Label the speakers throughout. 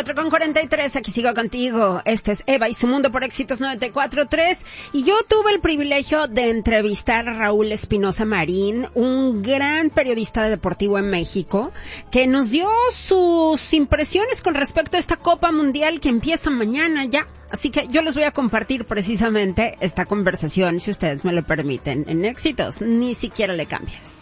Speaker 1: 4:43, aquí sigo contigo. Este es Eva y su mundo por Éxitos 94.3. Y yo tuve el privilegio de entrevistar a Raúl Espinosa Marín, un gran periodista deportivo en México, que nos dio sus impresiones con respecto a esta Copa Mundial que empieza mañana ya. Así que yo les voy a compartir precisamente esta conversación, si ustedes me lo permiten, en Éxitos. Ni siquiera le cambias.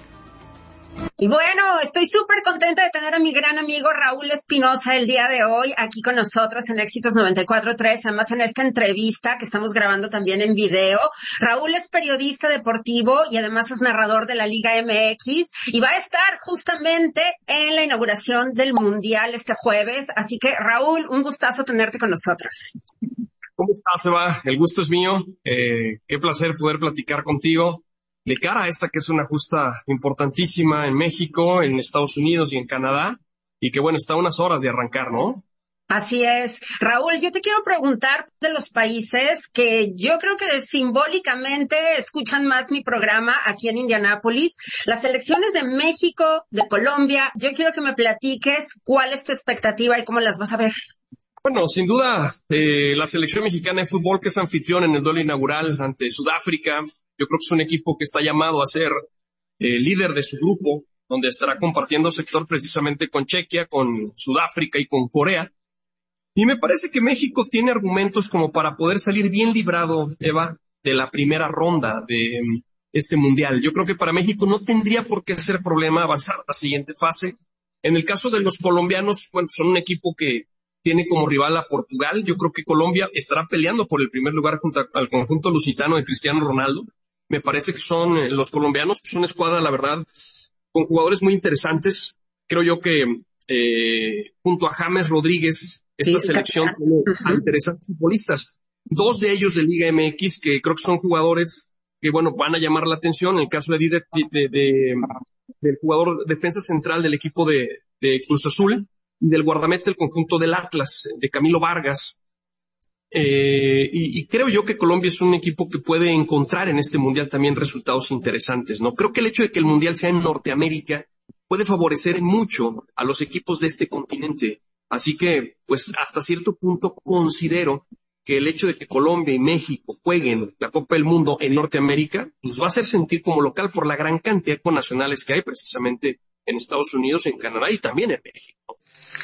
Speaker 1: Y bueno, estoy súper contenta de tener a mi gran amigo Raúl Espinosa el día de hoy aquí con nosotros en Éxitos 94.3, además en esta entrevista que estamos grabando también en video. Raúl es periodista deportivo y además es narrador de la Liga MX y va a estar justamente en la inauguración del Mundial este jueves. Así que, Raúl, un gustazo tenerte con nosotros.
Speaker 2: ¿Cómo estás, Eva? El gusto es mío. Qué placer poder platicar contigo de cara a esta que es una justa importantísima en México, en Estados Unidos y en Canadá, y que bueno, está a unas horas de arrancar, ¿no?
Speaker 1: Así es. Raúl, yo te quiero preguntar de los países que yo creo que simbólicamente escuchan más mi programa aquí en Indianápolis, las selecciones de México, de Colombia. Yo quiero que me platiques cuál es tu expectativa y cómo las vas a ver.
Speaker 2: Bueno, sin duda, la selección mexicana de fútbol que es anfitrión en el duelo inaugural ante Sudáfrica, yo creo que es un equipo que está llamado a ser líder de su grupo, donde estará compartiendo sector precisamente con Chequia, con Sudáfrica y con Corea. Y me parece que México tiene argumentos como para poder salir bien librado, Eva, de la primera ronda de este Mundial. Yo creo que para México no tendría por qué ser problema avanzar a la siguiente fase. En el caso de los colombianos, bueno, son un equipo que tiene como rival a Portugal. Yo creo que Colombia estará peleando por el primer lugar junto al conjunto lusitano de Cristiano Ronaldo. Me parece que son los colombianos, pues una escuadra, la verdad, con jugadores muy interesantes. Creo yo que junto a James Rodríguez, esta selección tiene interesantes futbolistas. Dos de ellos de Liga MX, que creo que son jugadores que, bueno, van a llamar la atención. En el caso del jugador defensa central del equipo de Cruz Azul, y del guardameta del conjunto del Atlas, de Camilo Vargas. Y creo yo que Colombia es un equipo que puede encontrar en este Mundial también resultados interesantes, ¿no? Creo que el hecho de que el Mundial sea en Norteamérica puede favorecer mucho a los equipos de este continente. Así que, pues, hasta cierto punto considero que el hecho de que Colombia y México jueguen la Copa del Mundo en Norteamérica nos va a hacer sentir como local por la gran cantidad de connacionales que hay precisamente en Estados Unidos, en Canadá y también en México.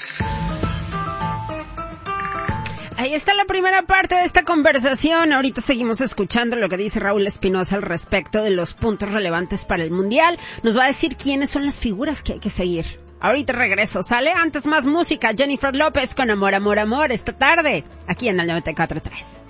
Speaker 1: Ahí está la primera parte de esta conversación. Ahorita seguimos escuchando lo que dice Raúl Espinosa al respecto de los puntos relevantes para el Mundial. Nos va a decir quiénes son las figuras que hay que seguir. Ahorita regreso, ¿sale? Antes más música. Jennifer López con Amor, Amor, Amor esta tarde, aquí en el 94.3.